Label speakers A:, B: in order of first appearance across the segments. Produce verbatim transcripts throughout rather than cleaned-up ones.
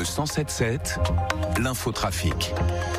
A: cent sept sept, l'infotrafic.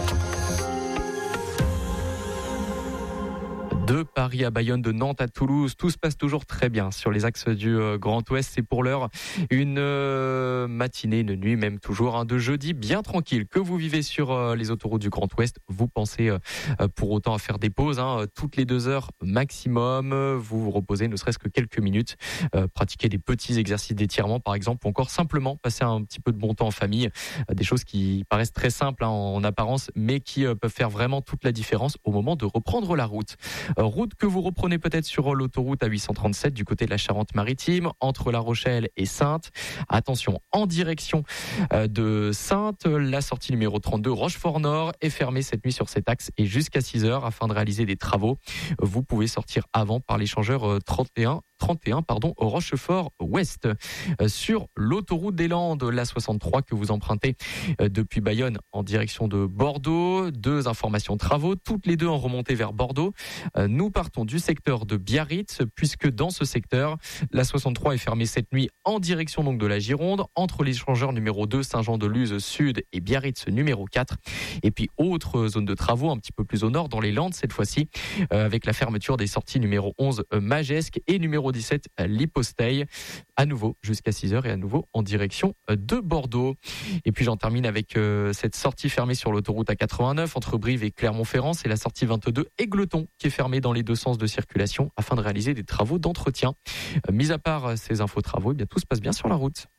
B: De Paris à Bayonne, de Nantes à Toulouse, tout se passe toujours très bien sur les axes du euh, Grand Ouest. C'est pour l'heure une euh, matinée, une nuit même toujours, hein, de jeudi bien tranquille. Que vous vivez sur euh, les autoroutes du Grand Ouest, vous pensez euh, pour autant à faire des pauses, hein, toutes les deux heures maximum. Vous vous reposez ne serait-ce que quelques minutes, euh, pratiquer des petits exercices d'étirement par exemple, ou encore simplement passer un petit peu de bon temps en famille. Euh, des choses qui paraissent très simples hein, en apparence, mais qui euh, peuvent faire vraiment toute la différence au moment de reprendre la route. Route que vous reprenez peut-être sur l'autoroute A huit cent trente-sept du côté de la Charente-Maritime, entre La Rochelle et Saintes. Attention, en direction de Saintes, la sortie numéro trente-deux Rochefort-Nord est fermée cette nuit sur cet axe et jusqu'à six heures afin de réaliser des travaux. Vous pouvez sortir avant par l'échangeur trente et un. trente et un pardon, au Rochefort-Ouest. Euh, sur l'autoroute des Landes, la soixante-trois que vous empruntez euh, depuis Bayonne en direction de Bordeaux. Deux informations travaux, toutes les deux en remontée vers Bordeaux. Euh, nous partons du secteur de Biarritz, puisque dans ce secteur, la soixante-trois est fermée cette nuit en direction donc de la Gironde, entre l'échangeur numéro deux Saint-Jean-de-Luz Sud et Biarritz numéro quatre. Et puis autre zone de travaux un petit peu plus au nord, dans les Landes cette fois-ci, euh, avec la fermeture des sorties numéro onze euh, Magesque et numéro dix-sept l'Hyposteille, à nouveau jusqu'à six heures et à nouveau en direction de Bordeaux. Et puis j'en termine avec euh, cette sortie fermée sur l'autoroute A quatre-vingt-neuf entre Brive et Clermont-Ferrand. C'est la sortie vingt-deux Égletons qui est fermée dans les deux sens de circulation afin de réaliser des travaux d'entretien. Euh, mis à part euh, ces infos travaux, eh bien tout se passe bien sur la route.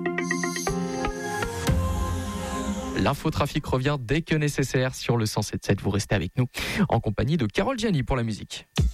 B: L'infotrafic revient dès que nécessaire sur le cent sept sept. Vous restez avec nous en compagnie de Carole Gianni pour la musique.